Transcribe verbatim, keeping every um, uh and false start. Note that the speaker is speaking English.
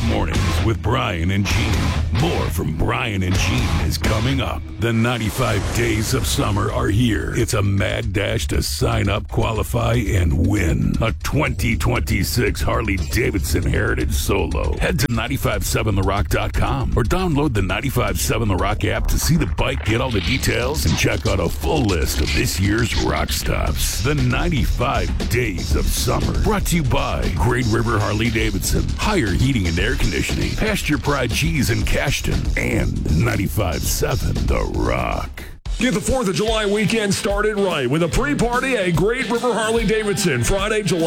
Mornings with Brian and Gene. More from Brian and Gene is coming up. The ninety-five days of summer are here. It's a mad dash to sign up, qualify, and win a twenty twenty-six Harley-Davidson Heritage Solo. Head to nine five seven the rock dot com or download the nine five seven The Rock app to see the bike, get all the details, and check out a full list of this year's rock stops. The ninety-five days of summer. Brought to you by Great River Harley-Davidson, Higher Heating and Air Conditioning, Pasture Pride Cheese in Cashton, and ninety-five seven The Rock. Get the fourth of July weekend started right with a pre-party at Great River Harley-Davidson Friday, July